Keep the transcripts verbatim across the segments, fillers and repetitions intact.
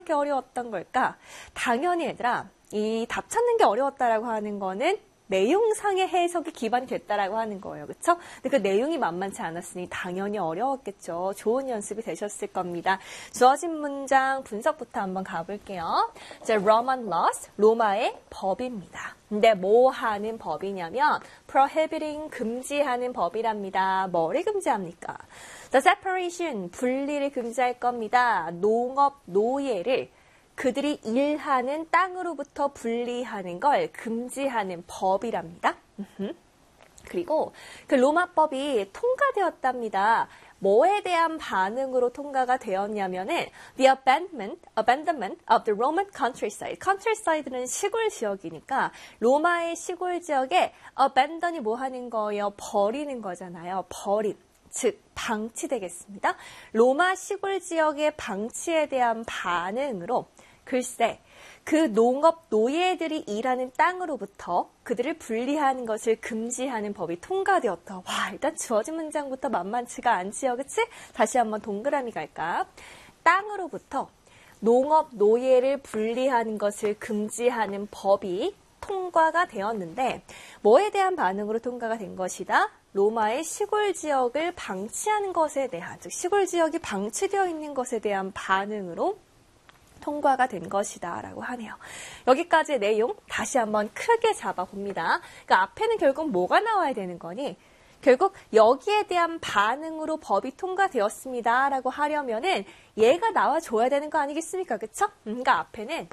게 어려웠던 걸까? 당연히 얘들아, 이 답 찾는 게 어려웠다라고 하는 거는 내용상의 해석이 기반이 됐다라고 하는 거예요. 그쵸? 근데 그 내용이 만만치 않았으니 당연히 어려웠겠죠. 좋은 연습이 되셨을 겁니다. 주어진 문장 분석부터 한번 가볼게요. 자, Roman laws, 로마의 법입니다. 근데 뭐 하는 법이냐면 prohibiting, 금지하는 법이랍니다. 뭐를 금지합니까? 자, separation, 분리를 금지할 겁니다. 농업, 노예를 그들이 일하는 땅으로부터 분리하는 걸 금지하는 법이랍니다. 그리고 그 로마법이 통과되었답니다. 뭐에 대한 반응으로 통과가 되었냐면은 the abandonment, abandonment of the Roman countryside. countryside는 시골 지역이니까 로마의 시골 지역에 abandon이 뭐 하는 거예요? 버리는 거잖아요. 버림. 즉 방치되겠습니다. 로마 시골 지역의 방치에 대한 반응으로 글쎄 그 농업 노예들이 일하는 땅으로부터 그들을 분리하는 것을 금지하는 법이 통과되었다. 와, 일단 주어진 문장부터 만만치가 않지요. 그치? 다시 한번 동그라미 갈까? 땅으로부터 농업 노예를 분리하는 것을 금지하는 법이 통과가 되었는데 뭐에 대한 반응으로 통과가 된 것이다? 로마의 시골 지역을 방치하는 것에 대한, 즉 시골 지역이 방치되어 있는 것에 대한 반응으로 통과가 된 것이다 라고 하네요. 여기까지의 내용 다시 한번 크게 잡아봅니다. 그러니까 앞에는 결국 뭐가 나와야 되는 거니? 결국 여기에 대한 반응으로 법이 통과되었습니다 라고 하려면은 얘가 나와줘야 되는 거 아니겠습니까? 그쵸? 그러니까 앞에는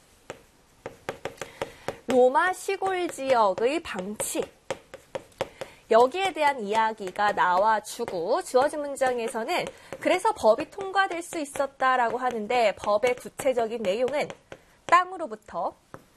로마 시골 지역의 방치, 여기에 대한 이야기가 나와주고 주어진 문장에서는 그래서 법이 통과될 수 있었다라고 하는데 법의 구체적인 내용은 땅으로부터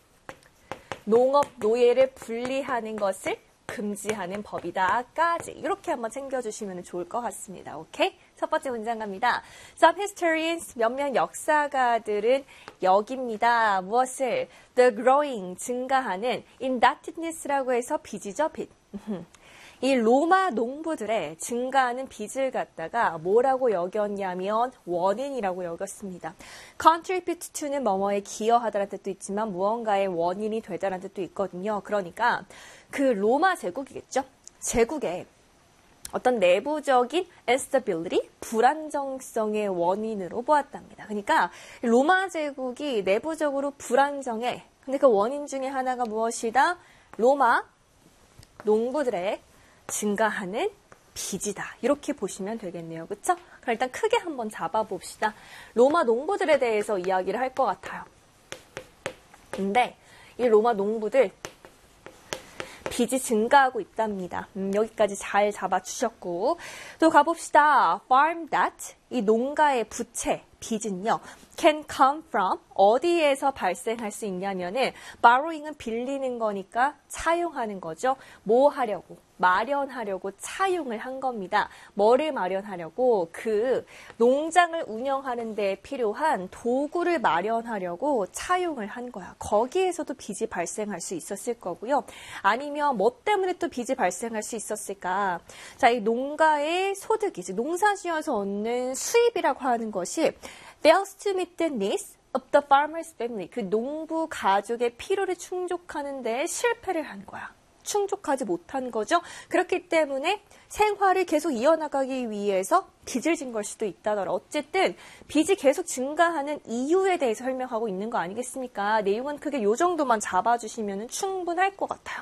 농업 노예를 분리하는 것을 금지하는 법이다까지 이렇게 한번 챙겨주시면 좋을 것 같습니다. 오케이? 첫 번째 문장 갑니다. Some historians, 몇몇 역사가들은 여깁니다. 무엇을? The growing, 증가하는 indebtedness라고 해서 빚이죠, 빚. 이 로마 농부들의 증가하는 빚을 갖다가 뭐라고 여겼냐면 원인이라고 여겼습니다. contribute to는 뭐뭐에 기여하다라는 뜻도 있지만 무언가의 원인이 되다라는 뜻도 있거든요. 그러니까 그 로마 제국이겠죠. 제국의 어떤 내부적인 instability, 불안정성의 원인으로 보았답니다. 그러니까 로마 제국이 내부적으로 불안정해. 근데 그 원인 중에 하나가 무엇이다? 로마 농부들의 증가하는 빚이다. 이렇게 보시면 되겠네요. 그쵸? 그럼 일단 크게 한번 잡아봅시다. 로마 농부들에 대해서 이야기를 할 것 같아요. 근데 이 로마 농부들 빚이 증가하고 있답니다. 음, 여기까지 잘 잡아주셨고 또 가봅시다. Farm debt, 이 농가의 부채, 빚은요. can come from, 어디에서 발생할 수 있냐면은 borrowing은 빌리는 거니까 차용하는 거죠. 뭐 하려고? 마련하려고 차용을 한 겁니다. 뭐를 마련하려고? 그 농장을 운영하는 데 필요한 도구를 마련하려고 차용을 한 거야. 거기에서도 빚이 발생할 수 있었을 거고요. 아니면 뭐 때문에 또 빚이 발생할 수 있었을까? 자, 이 농가의 소득이, 즉 농사지어서 얻는 수입이라고 하는 것이 fails to meet the needs of the farmer's family. 그 농부 가족의 필요를 충족하는 데 실패를 한 거야. 충족하지 못한 거죠. 그렇기 때문에 생활을 계속 이어나가기 위해서 빚을 진 걸 수도 있다더라. 어쨌든 빚이 계속 증가하는 이유에 대해서 설명하고 있는 거 아니겠습니까? 내용은 크게 이 정도만 잡아주시면 충분할 것 같아요.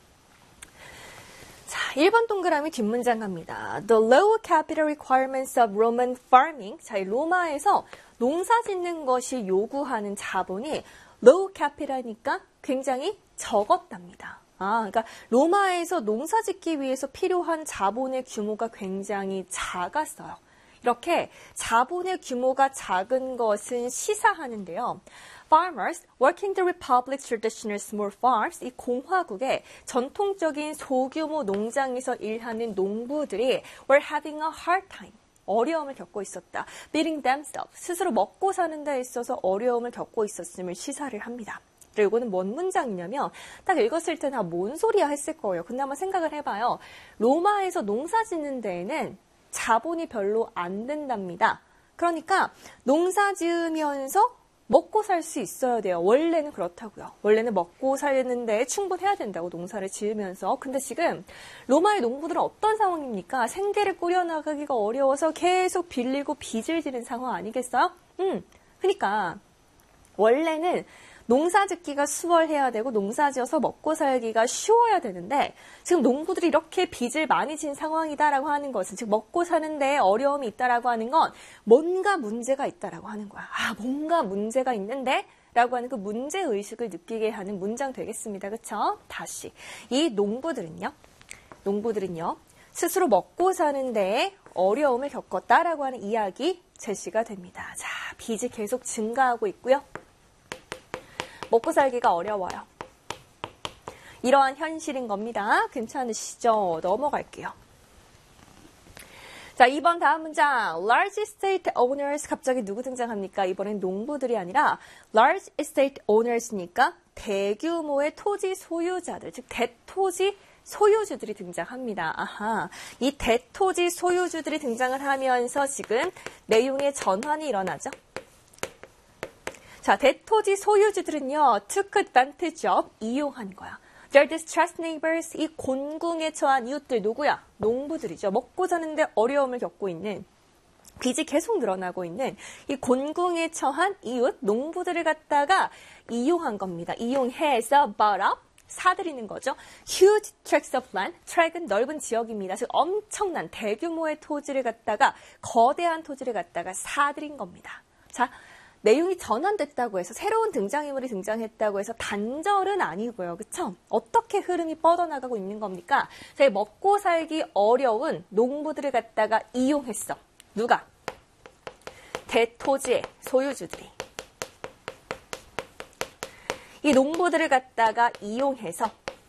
자, 일 번 동그라미 뒷문장 갑니다. The low capital requirements of Roman farming. 자, 이 로마에서 농사 짓는 것이 요구하는 자본이 low capital이니까 굉장히 적었답니다. 아, 그러니까 로마에서 농사 짓기 위해서 필요한 자본의 규모가 굉장히 작았어요. 이렇게 자본의 규모가 작은 것은 시사하는데요. Farmers working the Republic's traditional small farms, 이 공화국의 전통적인 소규모 농장에서 일하는 농부들이 were having a hard time. 어려움을 겪고 있었다. Feeding themselves, 스스로 먹고 사는 데 있어서 어려움을 겪고 있었음을 시사를 합니다. 이거는 뭔 문장이냐면 딱 읽었을 때는 아, 뭔 소리야 했을 거예요. 근데 한번 생각을 해봐요. 로마에서 농사 짓는 데에는 자본이 별로 안 든답니다. 그러니까 농사 지으면서 먹고 살 수 있어야 돼요. 원래는 그렇다고요. 원래는 먹고 살는데 충분해야 된다고 농사를 지으면서. 근데 지금 로마의 농부들은 어떤 상황입니까? 생계를 꾸려나가기가 어려워서 계속 빌리고 빚을 지는 상황 아니겠어요? 음, 그러니까 원래는 농사 짓기가 수월해야 되고 농사 지어서 먹고 살기가 쉬워야 되는데 지금 농부들이 이렇게 빚을 많이 진 상황이다라고 하는 것은 즉 먹고 사는데 어려움이 있다라고 하는 건 뭔가 문제가 있다라고 하는 거야. 아, 뭔가 문제가 있는데 라고 하는 그 문제의식을 느끼게 하는 문장 되겠습니다. 그렇죠? 다시 이 농부들은요. 농부들은요. 스스로 먹고 사는데 어려움을 겪었다라고 하는 이야기 제시가 됩니다. 자, 빚이 계속 증가하고 있고요. 먹고 살기가 어려워요. 이러한 현실인 겁니다. 괜찮으시죠? 넘어갈게요. 자, 이 번 다음 문장. Large estate owners 갑자기 누구 등장합니까? 이번엔 농부들이 아니라 large estate owners니까 대규모의 토지 소유자들, 즉 대토지 소유주들이 등장합니다. 아하, 이 대토지 소유주들이 등장을 하면서 지금 내용의 전환이 일어나죠. 자, 대토지 소유주들은요, took advantage of, 이용한 거야. They're distressed neighbors, 이 곤궁에 처한 이웃들 누구야? 농부들이죠. 먹고 사는데 어려움을 겪고 있는, 빚이 계속 늘어나고 있는 이 곤궁에 처한 이웃, 농부들을 갖다가 이용한 겁니다. 이용해서 bought up, 사들이는 거죠. Huge tracts of land, track은 넓은 지역입니다. 즉 엄청난 대규모의 토지를 갖다가, 거대한 토지를 갖다가 사들인 겁니다. 자, 내용이 전환됐다고 해서 새로운 등장인물이 등장했다고 해서 단절은 아니고요. 그쵸? 어떻게 흐름이 뻗어나가고 있는 겁니까? 제 먹고 살기 어려운 농부들을 갖다가 이용했어. 누가? 대토지의 소유주들이. 이 농부들을 갖다가 이용해서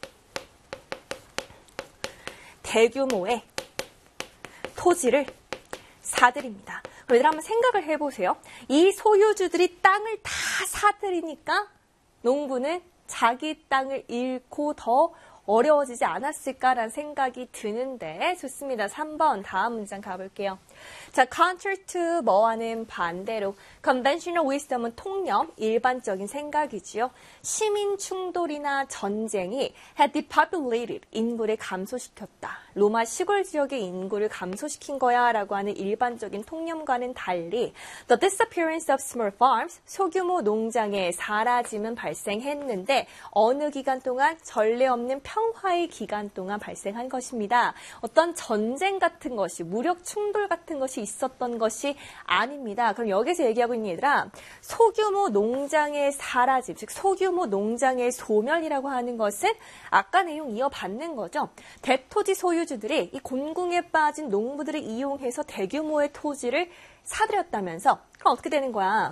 대규모의 토지를 사들입니다. 그럼 얘들 한번 생각을 해보세요. 이 소유주들이 땅을 다 사들이니까 농부는 자기 땅을 잃고 더 어려워지지 않았을까라는 생각이 드는데 좋습니다. 삼 번 다음 문장 가볼게요. 자, counter to 뭐와는 반대로 conventional wisdom은 통념, 일반적인 생각이지요. 시민 충돌이나 전쟁이 had depopulated, 인구를 감소시켰다. 로마 시골 지역의 인구를 감소시킨 거야 라고 하는 일반적인 통념과는 달리 the disappearance of small farms, 소규모 농장의 사라짐은 발생했는데 어느 기간 동안 전례 없는 평화의 기간 동안 발생한 것입니다. 어떤 전쟁 같은 것이, 무력 충돌 같은 것이 있었던 것이 아닙니다. 그럼 여기서 얘기하고 있는 얘들아, 소규모 농장의 사라짐, 즉 소규모 농장의 소멸이라고 하는 것은 아까 내용 이어받는 거죠. 대토지 소유주들이 이 곤궁에 빠진 농부들을 이용해서 대규모의 토지를 사들였다면서 그럼 어떻게 되는 거야?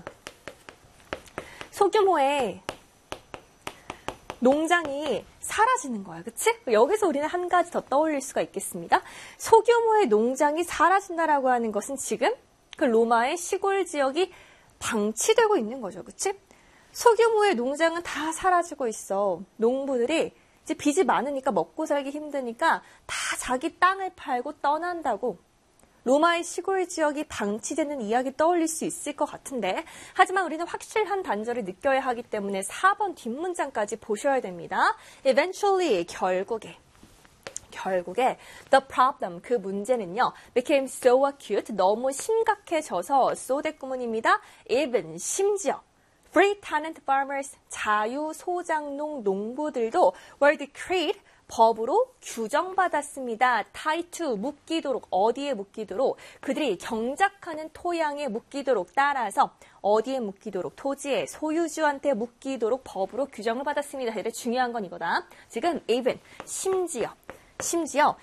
소규모의 농장이 사라지는 거야. 그치? 여기서 우리는 한 가지 더 떠올릴 수가 있겠습니다. 소규모의 농장이 사라진다라고 하는 것은 지금 그 로마의 시골 지역이 방치되고 있는 거죠. 그치? 소규모의 농장은 다 사라지고 있어. 농부들이 이제 빚이 많으니까 먹고 살기 힘드니까 다 자기 땅을 팔고 떠난다고. 로마의 시골 지역이 방치되는 이야기 떠올릴 수 있을 것 같은데 하지만 우리는 확실한 단절을 느껴야 하기 때문에 사 번 뒷문장까지 보셔야 됩니다. Eventually, 결국에 결국에 the problem, 그 문제는요 became so acute, 너무 심각해져서 so 대구문입니다. even, 심지어 free tenant farmers, 자유소장농 농부들도 were decreed, 법으로 규정받았습니다. tie to, 묶이도록, 어디에 묶이도록, 그들이 경작하는 토양에 묶이도록, 따라서 어디에 묶이도록, 토지의 소유주한테 묶이도록 법으로 규정을 받았습니다. 얘들 중요한 건 이거다. 지금 even, 심지어, 심지어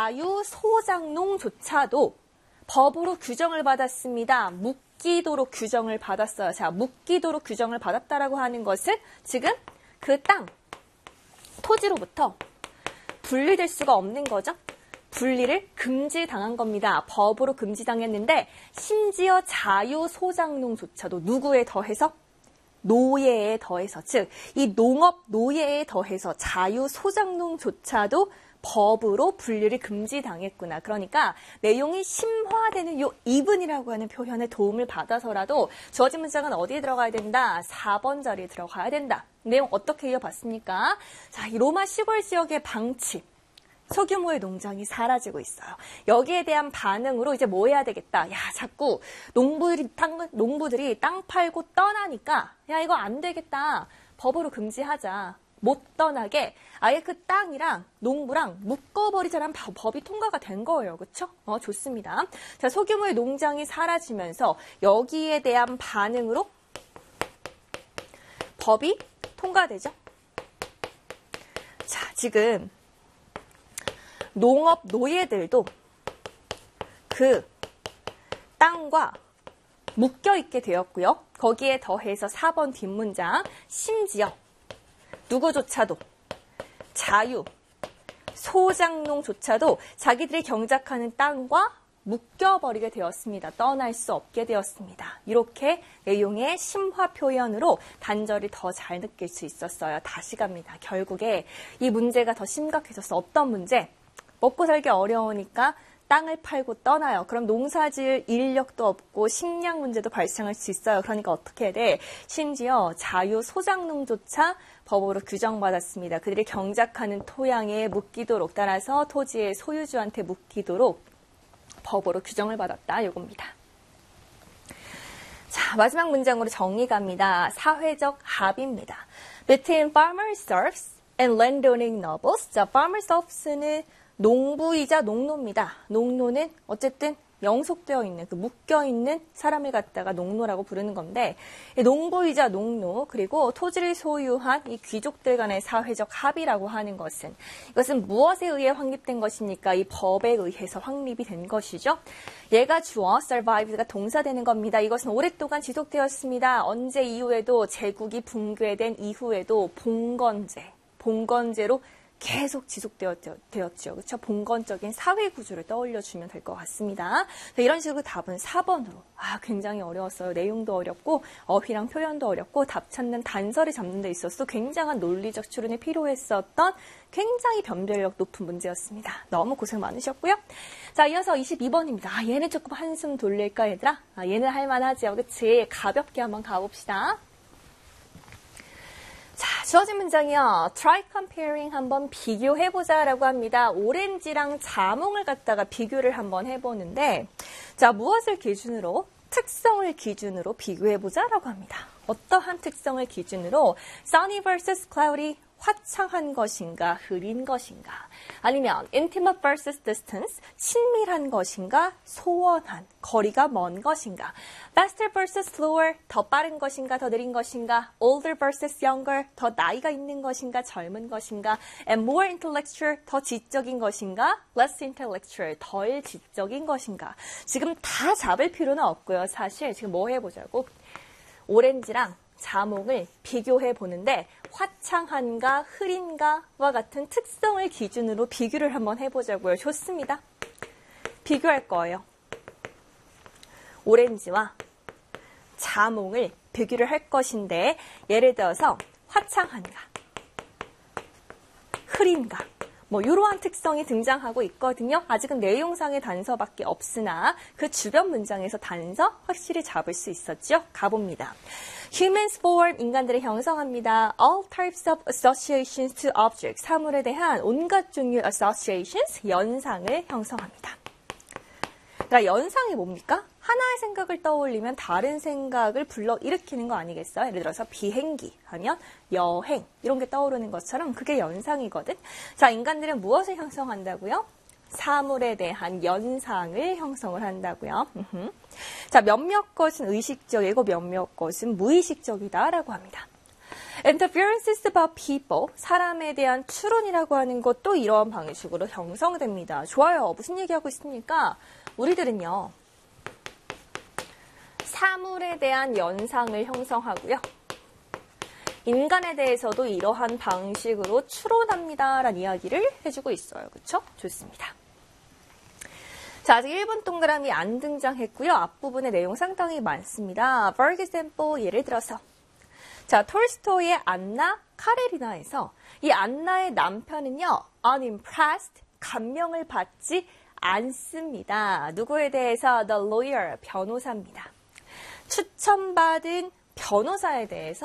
자유소장농조차도 법으로 규정을 받았습니다. 묶이도록 규정을 받았어요. 자, 묶이도록 규정을 받았다라고 하는 것은 지금 그 땅, 토지로부터 분리될 수가 없는 거죠. 분리를 금지당한 겁니다. 법으로 금지당했는데 심지어 자유소장농조차도 누구에 더해서? 노예에 더해서, 즉 이 농업 노예에 더해서 자유소작농조차도 법으로 분류를 금지당했구나. 그러니까 내용이 심화되는 요 이분이라고 하는 표현의 도움을 받아서라도 주어진 문장은 어디에 들어가야 된다? 사 번 자리에 들어가야 된다. 내용 어떻게 이어봤습니까? 자, 이 로마 시골 지역의 방치. 소규모의 농장이 사라지고 있어요. 여기에 대한 반응으로 이제 뭐 해야 되겠다. 야, 자꾸 농부들이 땅, 농부들이 땅 팔고 떠나니까 야, 이거 안 되겠다. 법으로 금지하자. 못 떠나게 아예 그 땅이랑 농부랑 묶어버리자는 법이 통과가 된 거예요. 그렇죠? 어, 좋습니다. 자, 소규모의 농장이 사라지면서 여기에 대한 반응으로 법이 통과되죠. 자, 지금 농업 노예들도 그 땅과 묶여있게 되었고요. 거기에 더해서 사 번 뒷문장, 심지어 누구조차도 자유, 소작농조차도 자기들이 경작하는 땅과 묶여버리게 되었습니다. 떠날 수 없게 되었습니다. 이렇게 내용의 심화 표현으로 단절이 더 잘 느낄 수 있었어요. 다시 갑니다. 결국에 이 문제가 더 심각해졌어. 어떤 문제? 먹고 살기 어려우니까 땅을 팔고 떠나요. 그럼 농사지을 인력도 없고 식량 문제도 발생할 수 있어요. 그러니까 어떻게 해야 돼? 심지어 자유소작농조차 법으로 규정받았습니다. 그들이 경작하는 토양에 묶이도록, 따라서 토지의 소유주한테 묶이도록 법으로 규정을 받았다. 이겁니다. 자, 마지막 문장으로 정리 갑니다. 사회적 합의입니다. Between farmer serfs and landowning nobles. 자, farmer serfs는 농부이자 농노입니다. 농노는 어쨌든 영속되어 있는, 그 묶여있는 사람을 갖다가 농노라고 부르는 건데, 농부이자 농노, 그리고 토지를 소유한 이 귀족들 간의 사회적 합의라고 하는 것은, 이것은 무엇에 의해 확립된 것입니까? 이 법에 의해서 확립이 된 것이죠. 얘가 주어, survived가 동사되는 겁니다. 이것은 오랫동안 지속되었습니다. 언제 이후에도, 제국이 붕괴된 이후에도 봉건제, 봉건제로 계속 지속되었죠. 그렇죠? 봉건적인 사회 구조를 떠올려주면 될 것 같습니다. 이런 식으로 답은 사 번으로. 아, 굉장히 어려웠어요. 내용도 어렵고 어휘랑 표현도 어렵고 답 찾는 단서를 잡는 데 있어서 굉장한 논리적 추론이 필요했었던 굉장히 변별력 높은 문제였습니다. 너무 고생 많으셨고요. 자, 이어서 이십이 번입니다. 아, 얘는 조금 한숨 돌릴까 얘들아? 아, 얘는 할만하지요. 그치? 가볍게 한번 가봅시다. 자, 주어진 문장이요. Try comparing 한번 비교해보자 라고 합니다. 오렌지랑 자몽을 갖다가 비교를 한번 해보는데, 자, 무엇을 기준으로? 특성을 기준으로 비교해보자 라고 합니다. 어떠한 특성을 기준으로? Sunny versus cloudy. 화창한 것인가, 흐린 것인가, 아니면 intimate versus distance, 친밀한 것인가, 소원한, 거리가 먼 것인가, faster versus slower, 더 빠른 것인가, 더 느린 것인가, older versus younger, 더 나이가 있는 것인가, 젊은 것인가, and more intellectual, 더 지적인 것인가, less intellectual, 덜 지적인 것인가. 지금 다 잡을 필요는 없고요. 사실 지금 뭐 해보자고? 오렌지랑 자몽을 비교해 보는데 화창한가 흐린가와 같은 특성을 기준으로 비교를 한번 해보자고요. 좋습니다. 비교할 거예요. 오렌지와 자몽을 비교를 할 것인데, 예를 들어서 화창한가 흐린가 뭐 이러한 특성이 등장하고 있거든요. 아직은 내용상의 단서밖에 없으나 그 주변 문장에서 단서 확실히 잡을 수 있었죠. 가봅니다. Humans form, 인간들을 형성합니다. All types of associations to objects, 사물에 대한 온갖 종류의 associations, 연상을 형성합니다. 그러니까 연상이 뭡니까? 하나의 생각을 떠올리면 다른 생각을 불러일으키는 거 아니겠어요? 예를 들어서 비행기 하면 여행 이런 게 떠오르는 것처럼 그게 연상이거든. 자, 인간들은 무엇을 형성한다고요? 사물에 대한 연상을 형성을 한다고요. 자, 몇몇 것은 의식적이고 몇몇 것은 무의식적이다라고 합니다. Interferences about people, 사람에 대한 추론이라고 하는 것도 이러한 방식으로 형성됩니다. 좋아요. 무슨 얘기하고 있습니까? 우리들은요, 사물에 대한 연상을 형성하고요. 인간에 대해서도 이러한 방식으로 추론합니다라는 이야기를 해주고 있어요. 그렇죠? 좋습니다. 자, 아직 일 번 동그라미 안 등장했고요. 앞부분의 내용 상당히 많습니다. For example, 예를 들어서 자, 톨스토이의 안나 카레리나에서 이 안나의 남편은요, unimpressed, 감명을 받지 않습니다. 누구에 대해서? The lawyer, 변호사입니다. 추천받은 변호사에 대해서